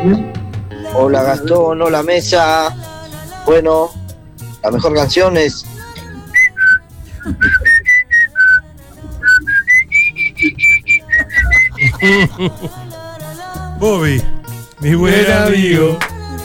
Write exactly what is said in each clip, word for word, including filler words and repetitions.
Hola Gastón, hola mesa. Bueno, la mejor canción es... Bobby, mi buen amigo.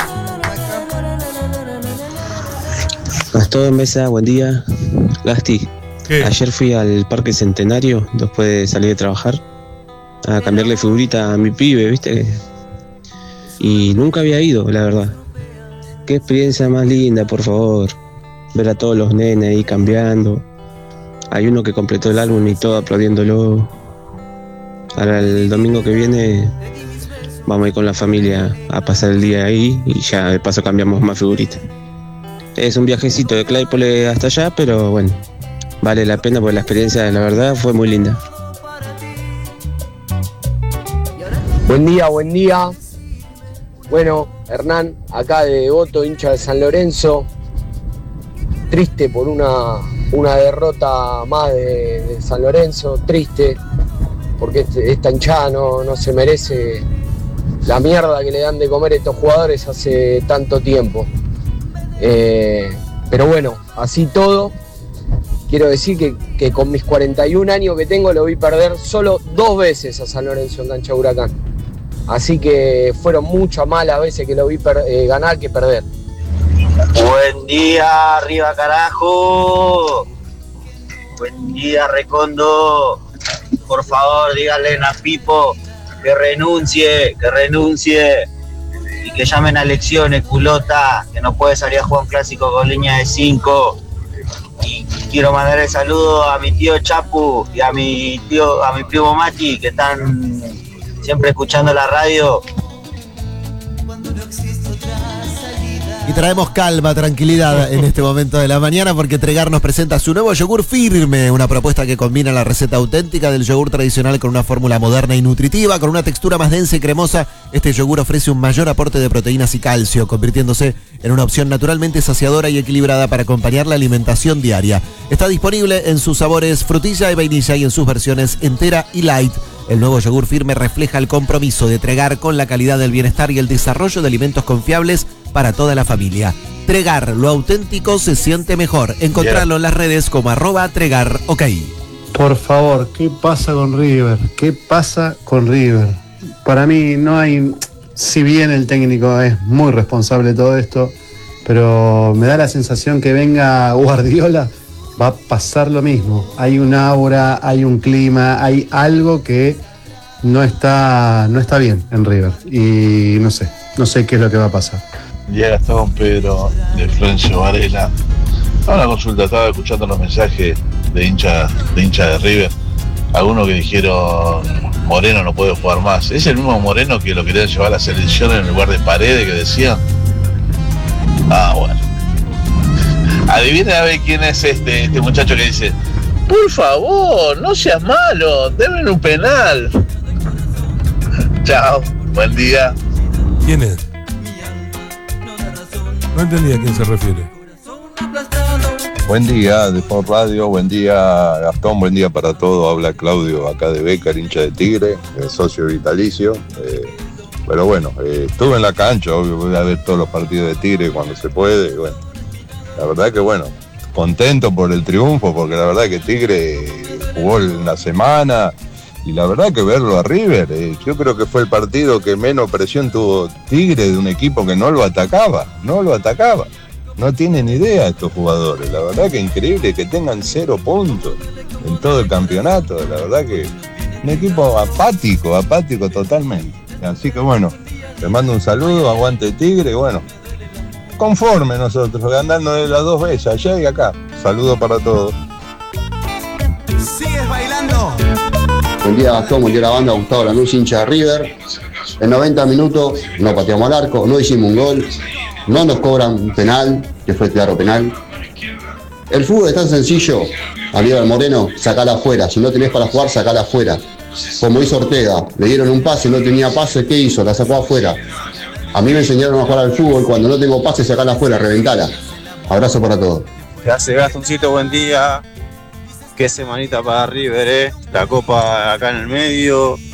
Gastón, mesa, buen día. Gasti, ¿Qué? ayer fui al Parque Centenario después de salir de trabajar a cambiarle figurita a mi pibe, ¿viste? Y nunca había ido, la verdad. Qué experiencia más linda, por favor. Ver a todos los nenes ahí cambiando. Hay uno que completó el álbum y todo aplaudiéndolo. Ahora el domingo que viene vamos a ir con la familia a pasar el día ahí y ya de paso cambiamos más figuritas. Es un viajecito de Claypole hasta allá, pero bueno, vale la pena porque la experiencia, la verdad, fue muy linda. Buen día, buen día. Bueno, Hernán, acá de Devoto, hincha de San Lorenzo. Triste por una, una derrota más de, de San Lorenzo, triste, porque este, esta hinchada no, no se merece la mierda que le dan de comer a estos jugadores hace tanto tiempo. Eh, pero bueno, así todo, quiero decir que, que con mis cuarenta y un años que tengo lo vi perder solo dos veces a San Lorenzo en cancha de Huracán. Así que fueron muchas malas veces que lo vi per, eh, ganar que perder. Buen día, arriba carajo. Buen día, Recondo. Por favor, díganle a Pipo que renuncie, que renuncie. Y que llamen a elecciones, culota, que no puede salir a jugar un clásico con línea de cinco. Y quiero mandar el saludo a mi tío Chapu y a mi tío, a mi primo Mati, que están siempre escuchando la radio. Y traemos calma, tranquilidad en este momento de la mañana porque Tregar nos presenta su nuevo yogur firme, una propuesta que combina la receta auténtica del yogur tradicional con una fórmula moderna y nutritiva, con una textura más densa y cremosa. Este yogur ofrece un mayor aporte de proteínas y calcio, convirtiéndose en una opción naturalmente saciadora y equilibrada para acompañar la alimentación diaria. Está disponible en sus sabores frutilla y vainilla y en sus versiones entera y light. El nuevo yogur firme refleja el compromiso de Tregar con la calidad del bienestar y el desarrollo de alimentos confiables para toda la familia. Tregar, lo auténtico se siente mejor. Encontrarlo en las redes como arroba Tregar, ok. Por favor, ¿qué pasa con River? ¿Qué pasa con River? Para mí no hay, si bien el técnico es muy responsable de todo esto, pero me da la sensación que venga Guardiola, va a pasar lo mismo. Hay un aura, hay un clima, hay algo que no está, no está bien en River. Y no sé, no sé qué es lo que va a pasar. Ya Gastón, Pedro, de Florencio Varela. A una consulta, estaba escuchando los mensajes de hinchas de, hincha de River. Algunos que dijeron Moreno no puede jugar más. ¿Es el mismo Moreno que lo querían llevar a la selección en lugar de Paredes que decían? Ah, bueno. Adivinen a ver quién es este, este muchacho que dice: por favor, no seas malo, denme un penal. Chao, buen día. ¿Quién es? No entendí a quién se refiere. Buen día, de Sport Radio, buen día Gastón, buen día para todo. Habla Claudio acá de Becar, hincha de Tigre, eh, socio vitalicio. Eh, pero bueno, eh, estuve en la cancha, obvio, voy a ver todos los partidos de Tigre cuando se puede. Bueno, la verdad que bueno, contento por el triunfo, porque la verdad que Tigre jugó en la semana. Y la verdad que verlo a River, eh, yo creo que fue el partido que menos presión tuvo Tigre de un equipo que no lo atacaba, no lo atacaba. No tienen idea estos jugadores, la verdad que increíble que tengan cero puntos en todo el campeonato, la verdad que un equipo apático, apático totalmente. Así que bueno, les mando un saludo, aguante Tigre, bueno, conforme nosotros, ganando de las dos veces, allá y acá. Saludo para todos. ¿Sigues bailando? Buen día Gastón, buen día la banda, Gustavo Lanús, hincha de River. En noventa minutos no pateamos al arco, no hicimos un gol, no nos cobran un penal, que fue claro penal. El fútbol es tan sencillo, Aníbal Moreno, sacala afuera, si no tenés para jugar, sacala afuera. Como hizo Ortega, le dieron un pase, no tenía pase, ¿qué hizo? La sacó afuera. A mí me enseñaron a jugar al fútbol, cuando no tengo pase, sacala afuera, reventala. Abrazo para todos. Gracias Gastoncito, buen día. Qué semanita para River, eh. La copa acá en el medio,